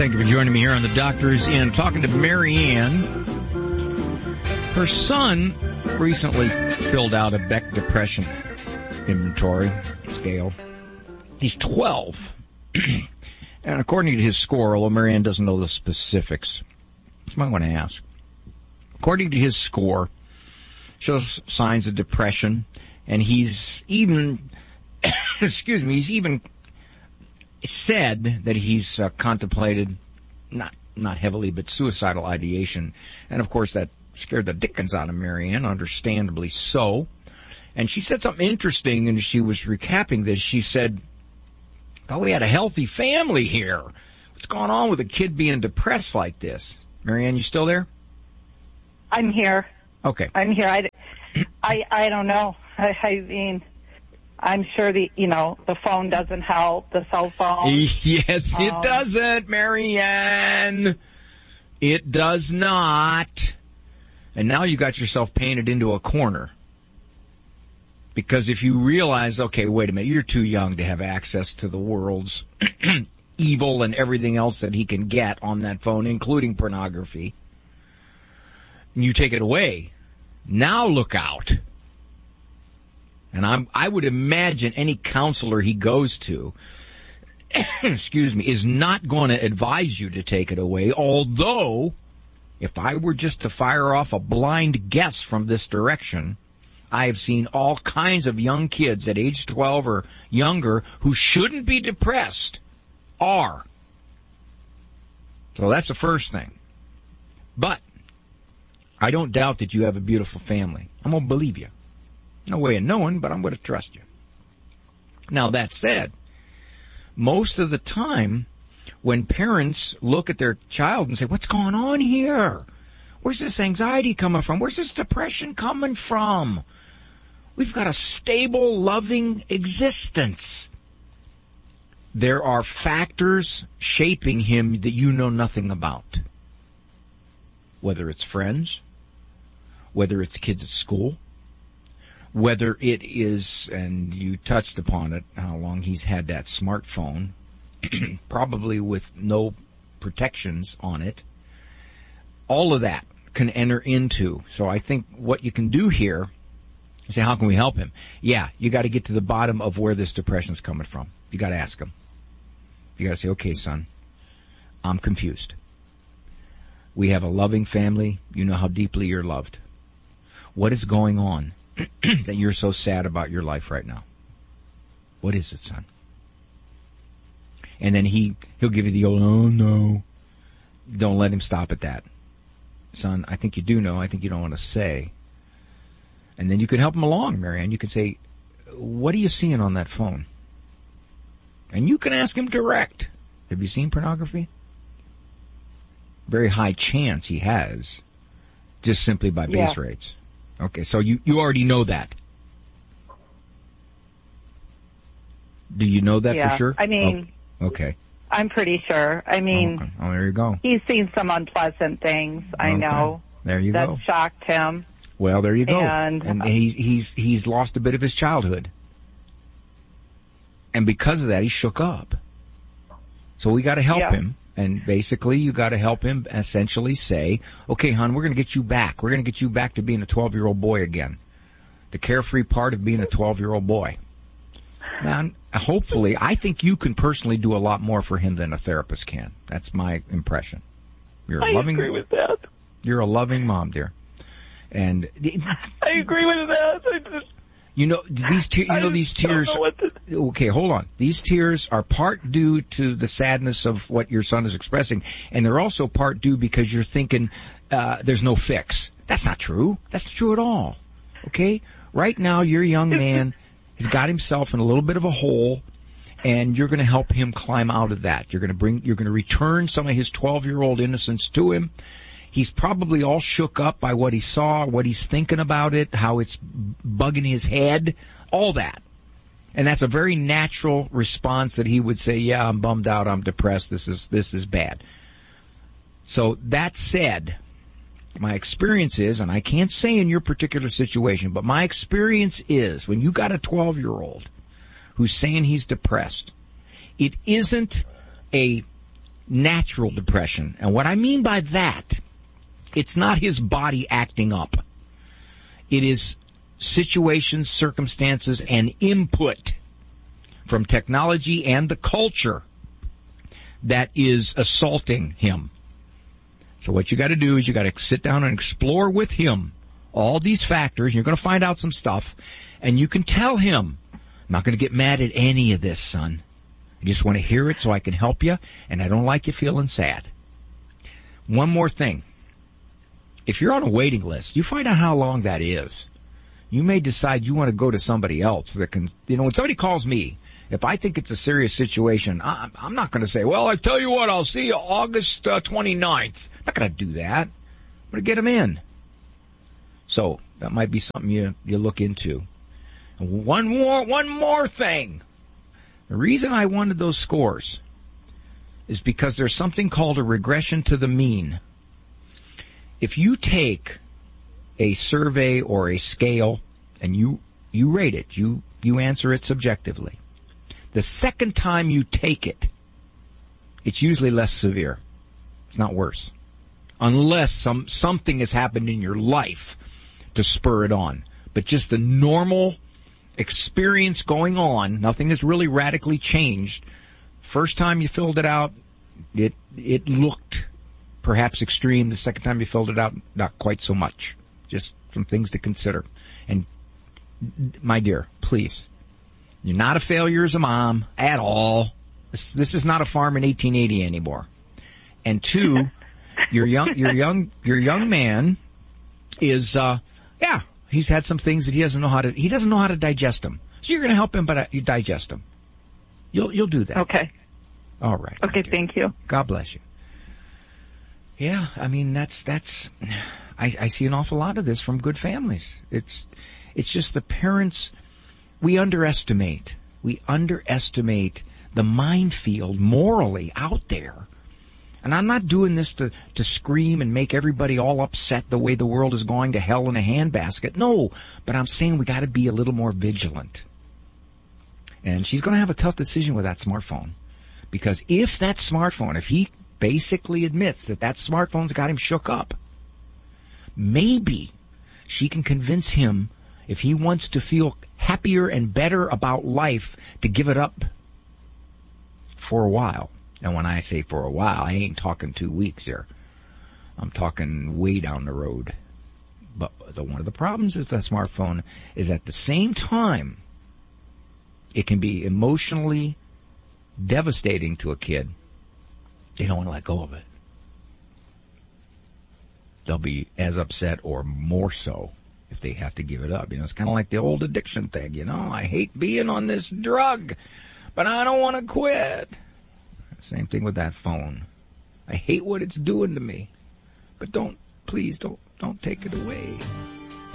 Thank you for joining me here on The Doctor's In. Talking to Mary Ann. Her son recently filled out a Beck Depression inventory scale. He's 12. And according to his score, although Mary Ann doesn't know the specifics, you might want to ask. According to his score, shows signs of depression, and he's even, he's even said that he's contemplated, not heavily, but suicidal ideation. And of course that scared the dickens out of Mary Ann, understandably so. And she said something interesting, and she was recapping this. She said, thought we had a healthy family here. What's going on with a kid being depressed like this? Mary Ann, you still there? I'm here. Okay. I'm here. I don't know. I mean, I'm sure the phone doesn't help, the cell phone. Yes, it doesn't, Mary Ann. It does not. And now you got yourself painted into a corner. Because if you realize, okay, wait a minute, you're too young to have access to the world's evil and everything else that he can get on that phone, including pornography, and you take it away, now look out. And I would imagine any counselor he goes to, excuse me, is not going to advise you to take it away, although if I were just to fire off a blind guess from this direction, I have seen all kinds of young kids at age 12 or younger who shouldn't be depressed are. So that's the first thing. But I don't doubt that you have a beautiful family. I'm going to believe you. No way of knowing, but I'm going to trust you. Now, that said, most of the time when parents look at their child and say, what's going on here? Where's this anxiety coming from? Where's this depression coming from? We've got a stable, loving existence. There are factors shaping him that you know nothing about. Whether it's friends, whether it's kids at school, whether it is, and you touched upon it, how long he's had that smartphone, probably with no protections on it. All of that can enter into. So I think what you can do here is say, how can we help him? Yeah, you got to get to the bottom of where this depression's coming from. You got to ask him. You got to say, okay, son, I'm confused. We have a loving family. You know how deeply you're loved. What is going on that you're so sad about your life right now? What is it, son? And then he'll give you the old, oh no. Don't let him stop at that. Son, I think you do know. I think you don't want to say. And then you can help him along, Mary Ann. You can say, what are you seeing on that phone? And you can ask him direct. Have you seen pornography? Very high chance he has, just simply by base rates. Okay, so you already know that. Do you know that for sure? I mean, okay. I'm pretty sure. I mean, oh, there you go. He's seen some unpleasant things. I know. There you go. That shocked him. Well, there you go. And he's lost a bit of his childhood, and because of that, he shook up. So we got to help him. And basically, you got to help him essentially say, okay, hon, we're going to get you back. We're going to get you back to being a 12-year-old boy again. The carefree part of being a 12-year-old boy. Man, hopefully, I think you can personally do a lot more for him than a therapist can. That's my impression. I agree with that. You're a loving mom, dear. And I agree with that. These tears. Okay, hold on. These tears are part due to the sadness of what your son is expressing, and they're also part due because you're thinking there's no fix. That's not true. That's not true at all. Okay? Right now, your young man has got himself in a little bit of a hole, and you're going to help him climb out of that. You're going to return some of his 12-year-old innocence to him. He's probably all shook up by what he saw, what he's thinking about it, how it's bugging his head, all that. And that's a very natural response that he would say, yeah, I'm bummed out, I'm depressed, this is bad. So that said, my experience is, and I can't say in your particular situation, but my experience is when you got a 12-year-old who's saying he's depressed, it isn't a natural depression. And what I mean by that, it's not his body acting up. It is situations, circumstances, and input from technology and the culture that is assaulting him. So what you got to do is you got to sit down and explore with him all these factors. You're going to find out some stuff, and you can tell him, I'm not going to get mad at any of this, son. I just want to hear it so I can help you, and I don't like you feeling sad. One more thing. If you're on a waiting list, you find out how long that is. You may decide you want to go to somebody else that can, when somebody calls me, if I think it's a serious situation, I'm not going to say, well, I tell you what, I'll see you August 29th. I'm not going to do that. I'm going to get them in. So that might be something you look into. And one more thing. The reason I wanted those scores is because there's something called a regression to the mean. If you take a survey or a scale and you rate it, you answer it subjectively. The second time you take it, it's usually less severe. It's not worse. Unless something has happened in your life to spur it on. But just the normal experience going on, nothing has really radically changed. First time you filled it out, it looked perhaps extreme. The second time you filled it out, not quite so much. Just some things to consider. And my dear, please, you're not a failure as a mom at all. This is not a farm in 1880 anymore. And two, your young man is, he's had some things that he doesn't know how to digest them. So you're going to help him, but you digest them. You'll do that. Okay. All right. Okay. Thank you. God bless you. Yeah. I mean, I see an awful lot of this from good families. It's just the parents, we underestimate the minefield morally out there. And I'm not doing this to scream and make everybody all upset the way the world is going to hell in a handbasket. No, but I'm saying we got to be a little more vigilant. And she's going to have a tough decision with that smartphone. Because if he basically admits that smartphone's got him shook up, maybe she can convince him, if he wants to feel happier and better about life, to give it up for a while. And when I say for a while, I ain't talking 2 weeks here. I'm talking way down the road. But one of the problems with the smartphone is at the same time, it can be emotionally devastating to a kid. They don't want to let go of it. They'll be as upset or more so if they have to give it up. It's kind of like the old addiction thing. I hate being on this drug, but I don't want to quit. Same thing with that phone. I hate what it's doing to me, but please don't take it away.